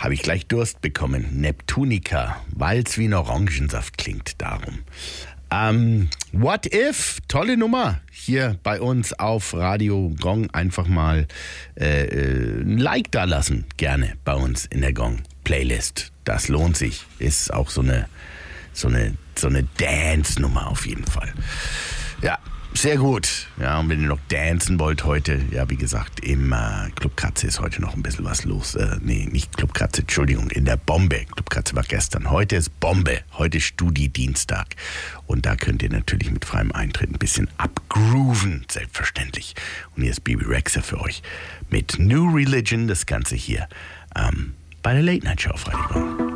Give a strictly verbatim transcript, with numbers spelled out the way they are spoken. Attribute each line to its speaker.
Speaker 1: habe ich gleich Durst bekommen. Neptunica, weil es wie ein Orangensaft klingt, darum. Ähm, What If, tolle Nummer hier bei uns auf Radio Gong. Einfach mal äh, ein Like da lassen, gerne bei uns in der Gong Playlist. Das lohnt sich, ist auch so eine so eine so eine Dance-Nummer auf jeden Fall. Ja, sehr gut. Ja, und wenn ihr noch dancen wollt heute, ja, wie gesagt, im äh, Club Katze ist heute noch ein bisschen was los. Äh, nee, nicht Club Katze, Entschuldigung, in der Bombe. Club Katze war gestern. Heute ist Bombe. Heute ist Studi-Dienstag. Und da könnt ihr natürlich mit freiem Eintritt ein bisschen abgrooven, selbstverständlich. Und hier ist Bebe Rexha für euch mit New Religion, das Ganze hier ähm, bei der Late Night Show auf Radio Gong.